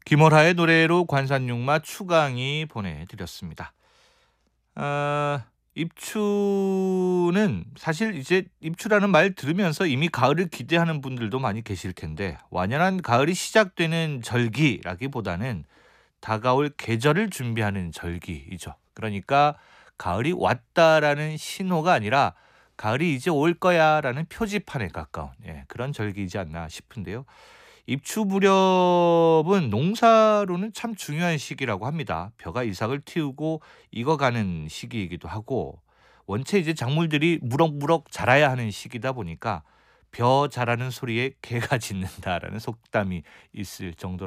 김월하의 노래로 관산육마 추강이 보내드렸습니다. 입추는 사실 이제 입추라는 말 들으면서 이미 가을을 기대하는 분들도 많이 계실 텐데 완연한 가을이 시작되는 절기라기보다는 다가올 계절을 준비하는 절기이죠. 그러니까 가을이 왔다라는 신호가 아니라 가을이 이제 올 거야라는 표지판에 가까운 그런 절기이지 않나 싶은데요. 입추 무렵은 농사로는 참 중요한 시기라고 합니다. 벼가 이삭을 틔우고 익어가는 시기이기도 하고 원체 이제 작물들이 무럭무럭 자라야 하는 시기다 보니까 벼 자라는 소리에 개가 짖는다라는 속담이 있을 정도로